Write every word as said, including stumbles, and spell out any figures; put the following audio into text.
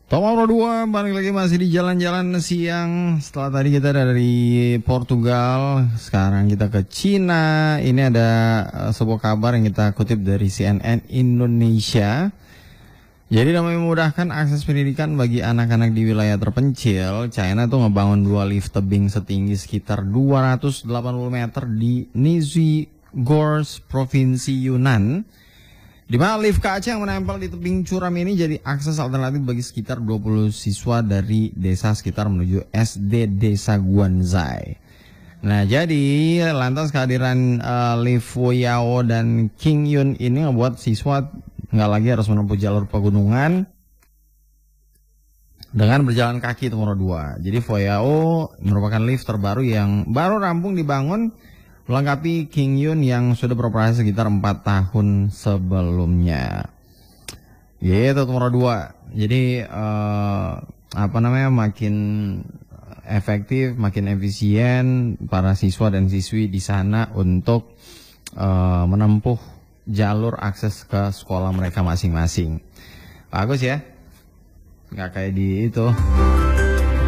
Top nomor dua, balik lagi masih di jalan-jalan siang. Setelah tadi kita dari Portugal, sekarang kita ke Cina. Ini ada uh, sebuah kabar yang kita kutip dari C N N Indonesia. Jadi demi memudahkan akses pendidikan bagi anak-anak di wilayah terpencil, China tuh ngebangun dua lift tebing setinggi sekitar dua ratus delapan puluh meter di Nizhigorsk, Gorsk, Provinsi Yunnan. Di mana lift kaca yang menempel di tebing curam ini jadi akses alternatif bagi sekitar dua puluh siswa dari desa sekitar menuju S D Desa Guanzai. Nah, jadi lantas kehadiran uh, Li Fuyao dan King Yun ini membuat siswa nggak lagi harus menempuh jalur pegunungan dengan berjalan kaki nomor dua. Jadi Fuyao merupakan lift terbaru yang baru rampung dibangun, melengkapi King Yun yang sudah beroperasi sekitar empat tahun sebelumnya. Gitu nomor dua. Jadi uh, apa namanya makin efektif, makin efisien para siswa dan siswi di sana untuk uh, menempuh jalur akses ke sekolah mereka masing-masing. Bagus ya, nggak kayak di itu.